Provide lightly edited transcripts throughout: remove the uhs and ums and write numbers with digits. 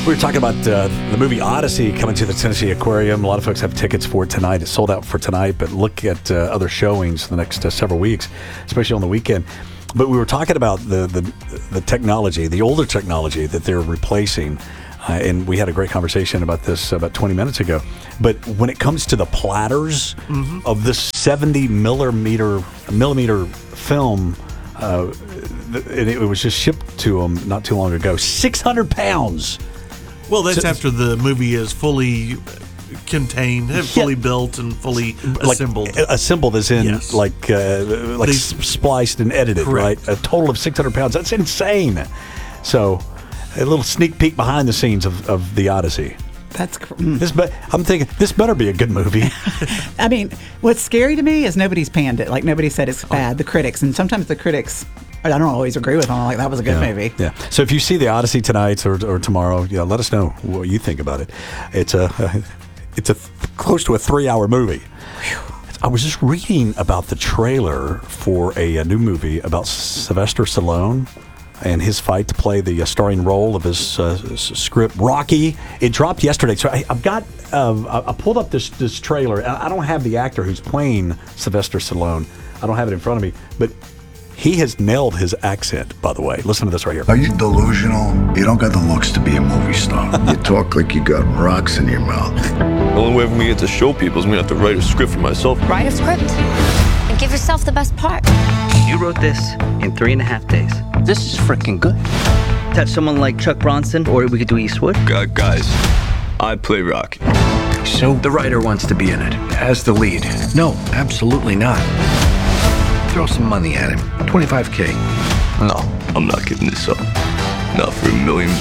We were talking about the movie Odyssey coming to the Tennessee Aquarium. A lot of folks have tickets for it tonight. It's sold out for tonight, but look at other showings the next several weeks, especially on the weekend. But we were talking about the technology, the older technology that they're replacing. And we had a great conversation about this about 20 minutes ago. But when it comes to the platters of this 70 millimeter film, it was just shipped to them not too long ago. 600 pounds. Well, that's after the movie is fully contained, fully built, and fully assembled. Assembled as in yes. Spliced and edited, correct. Right? A total of 600 pounds. That's insane. So, a little sneak peek behind the scenes of the Odyssey. I'm thinking this better be a good movie. I mean, what's scary to me is nobody's panned it. Like, nobody said it's bad. The critics, and sometimes the critics, I don't always agree with them. I'm like, that was a good movie. Yeah. So if you see the Odyssey tonight or tomorrow, let us know what you think about it. It's a close to a 3-hour movie. I was just reading about the trailer for a new movie about Sylvester Stallone and his fight to play the starring role of his script, Rocky. It dropped yesterday. So I pulled up this trailer. I don't have the actor who's playing Sylvester Stallone. I don't have it in front of me. But he has nailed his accent, by the way. Listen to this right here. Are you delusional? You don't got the looks to be a movie star. You talk like you got rocks in your mouth. The only way for me to get to show people is I'm going to have to write a script for myself. Write a script and give yourself the best part. You wrote this in 3.5 days. This is freaking good. Have someone like Chuck Bronson, or we could do Eastwood. Guys, I play Rocky. So the writer wants to be in it as the lead. No, absolutely not. Throw some money at him. $25K. No, I'm not giving this up. Not for $1 million.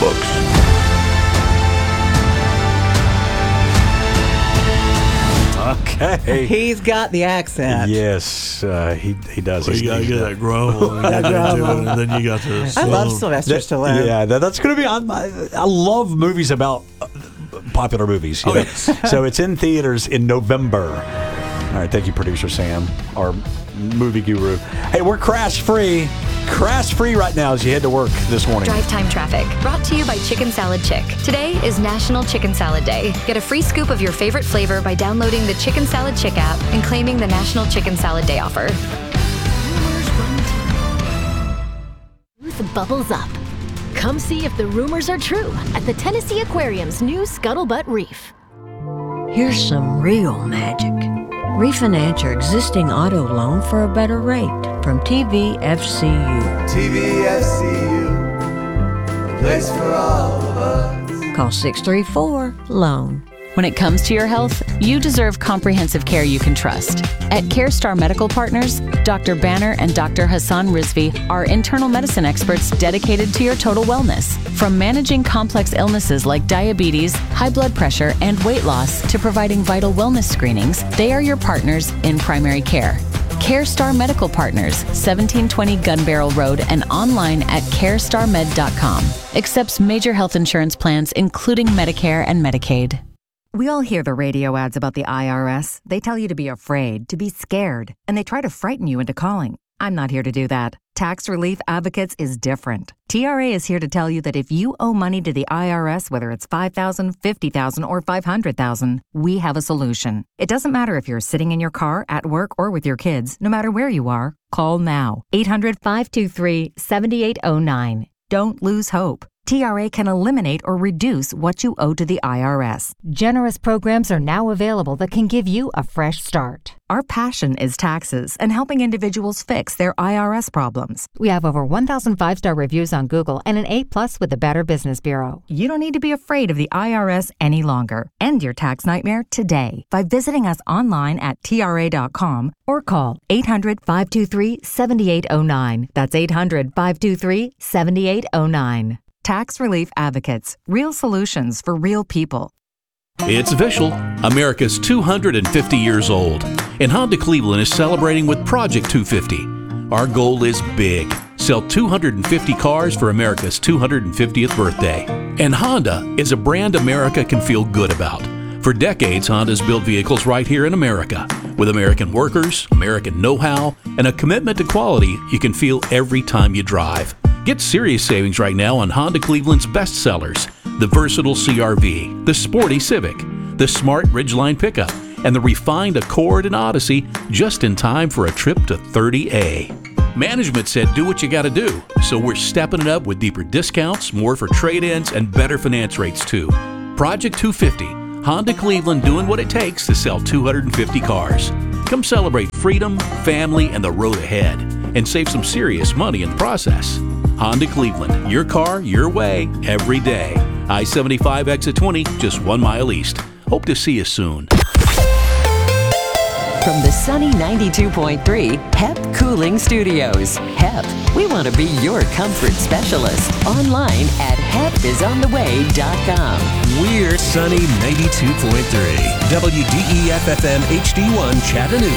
Okay. He's got the accent. Yes, he does. Well, you got to get that growl, and then you got to. I love Sylvester Stallone. Yeah, that's going to be. I love movies about popular movies. You know? Yes. So it's in theaters in November. All right, thank you, producer Sam, our movie guru. Hey, we're crash free. Crash free right now as you head to work this morning. Drive time traffic. Brought to you by Chicken Salad Chick. Today is National Chicken Salad Day. Get a free scoop of your favorite flavor by downloading the Chicken Salad Chick app and claiming the National Chicken Salad Day offer. Truth bubbles up. Come see if the rumors are true at the Tennessee Aquarium's new Scuttlebutt Reef. Here's some real magic. Refinance your existing auto loan for a better rate from TVFCU. TVFCU, a place for all of us. Call 634-LOAN. When it comes to your health, you deserve comprehensive care you can trust. At CareStar Medical Partners, Dr. Banner and Dr. Hassan Rizvi are internal medicine experts dedicated to your total wellness. From managing complex illnesses like diabetes, high blood pressure, and weight loss to providing vital wellness screenings, they are your partners in primary care. CareStar Medical Partners, 1720 Gun Barrel Road, and online at carestarmed.com. Accepts major health insurance plans, including Medicare and Medicaid. We all hear the radio ads about the IRS. They tell you to be afraid, to be scared, and they try to frighten you into calling. I'm not here to do that. Tax Relief Advocates is different. TRA is here to tell you that if you owe money to the IRS, whether it's $5,000, $50,000, or $500,000, we have a solution. It doesn't matter if you're sitting in your car, at work, or with your kids. No matter where you are, call now. 800-523-7809. Don't lose hope. TRA can eliminate or reduce what you owe to the IRS. Generous programs are now available that can give you a fresh start. Our passion is taxes and helping individuals fix their IRS problems. We have over 1,000 5-star reviews on Google and an A+ with the Better Business Bureau. You don't need to be afraid of the IRS any longer. End your tax nightmare today by visiting us online at TRA.com or call 800-523-7809. That's 800-523-7809. Tax Relief Advocates. Real solutions for real people. It's official. America's 250 years old. And Honda Cleveland is celebrating with Project 250. Our goal is big. Sell 250 cars for America's 250th birthday. And Honda is a brand America can feel good about. For decades, Honda's built vehicles right here in America. With American workers, American know-how, and a commitment to quality you can feel every time you drive. Get serious savings right now on Honda Cleveland's best sellers. The versatile CR-V, the sporty Civic, the smart Ridgeline pickup, and the refined Accord and Odyssey, just in time for a trip to 30A. Management said do what you gotta do, so we're stepping it up with deeper discounts, more for trade-ins, and better finance rates too. Project 250, Honda Cleveland doing what it takes to sell 250 cars. Come celebrate freedom, family, and the road ahead, and save some serious money in the process. Honda Cleveland, your car, your way, every day. I-75 exit 20, just 1 mile east. Hope to see you soon. From the sunny 92.3 HEP Cooling Studios. HEP, we want to be your comfort specialist. Online at hepisontheway.com. We're sunny 92.3 WDEF-FM HD1 Chattanooga.